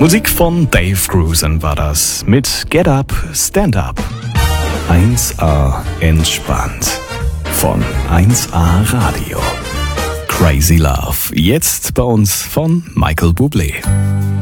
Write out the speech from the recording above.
Musik von Dave Grusin war das mit Get Up, Stand Up. 1A entspannt von 1A Radio. Crazy Love, jetzt bei uns von Michael Bublé.